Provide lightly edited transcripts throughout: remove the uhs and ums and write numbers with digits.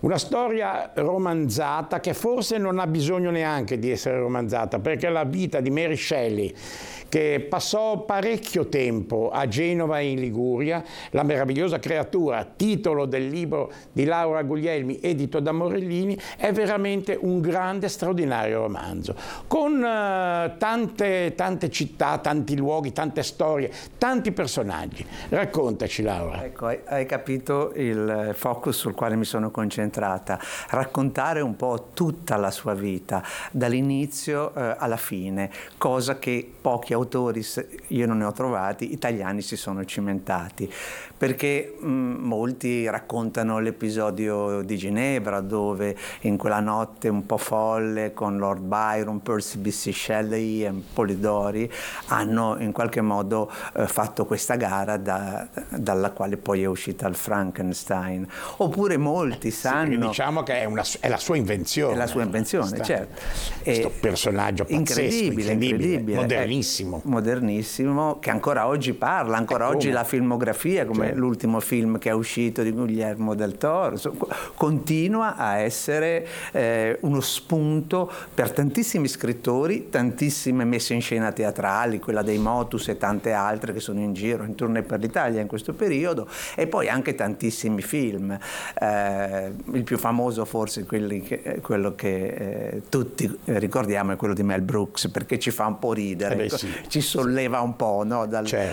Una storia romanzata che forse non ha bisogno neanche di essere romanzata, perché la vita di Mary Shelley, che passò parecchio tempo a Genova in Liguria, La meravigliosa creatura, titolo del libro di Laura Guglielmi, edito da Morellini, è veramente un grande, straordinario romanzo, con tante città, tanti luoghi, tante storie, tanti personaggi. Raccontaci, Laura. Ecco, hai capito il focus sul quale mi sono concentrata, raccontare un po' tutta la sua vita, dall'inizio alla fine, cosa che pochi autori, io non ne ho trovati, italiani si sono cimentati, perché molti raccontano l'episodio di Ginevra, dove in quella notte un po' folle con Lord Byron, Percy B.C. Shelley e Polidori hanno in qualche modo fatto questa gara dalla quale poi è uscita il Frankenstein. Oppure molti sanno... Sì, diciamo che è la sua invenzione. È la sua invenzione, certo. Questo personaggio pazzesco, incredibile, modernissimo, che ancora oggi parla, ancora oggi la filmografia, come l'ultimo film che è uscito di Guillermo del Toro, continua a essere uno spunto per tantissimi scrittori, tantissime messe in scena teatrali, quella dei Motus e tante altre che sono in giro, in tournée per l'Italia in questo periodo, e poi anche tantissimi film. Il più famoso forse quello che tutti ricordiamo è quello di Mel Brooks, perché ci fa un po' ridere, ci solleva un po', no?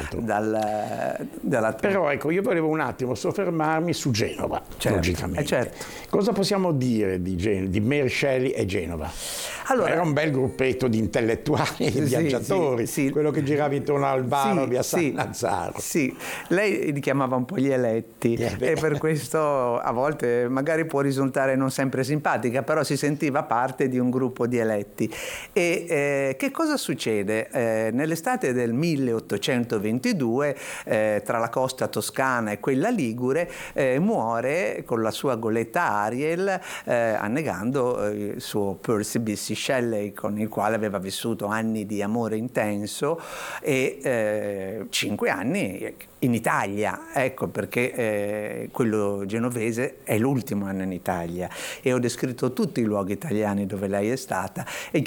Però ecco, io volevo un attimo soffermarmi su Genova, logicamente. Cosa possiamo dire di Mary Shelley e Genova? Allora, era un bel gruppetto di intellettuali e viaggiatori, quello che girava intorno al Varo via San Lazzaro. Sì, lei li chiamava un po' gli eletti e per questo a volte magari può risultare non sempre simpatica, però si sentiva parte di un gruppo di eletti. E che cosa succede? Nell'estate del 1822, tra la costa toscana e quella ligure, muore con la sua goletta Ariel, annegando il suo Percy B.C. Shelley, con il quale aveva vissuto anni di amore intenso e 5 anni in Italia, ecco perché quello genovese è l'ultimo anno in Italia, e ho descritto tutti i luoghi italiani dove lei è stata, e